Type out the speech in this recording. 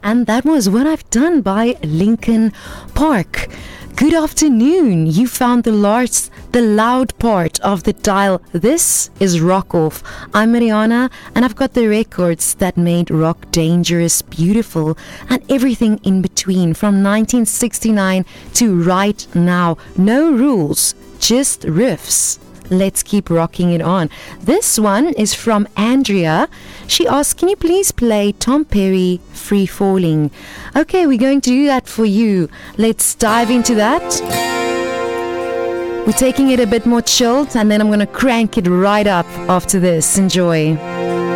And that was What I've Done by Linkin Park. Good afternoon. You found the loud part of the dial. This is Rock Off. I'm Mariana, and I've got the records that made rock dangerous, beautiful, and everything in between from 1969 to right now. No rules, just riffs. Let's keep rocking it on. This one is from Andrea. She asked, can you please play Tom Perry, Free Falling? Okay, we're going to do that for you. Let's dive into that. We're taking it a bit more chilled, and then I'm going to crank it right up after this. Enjoy.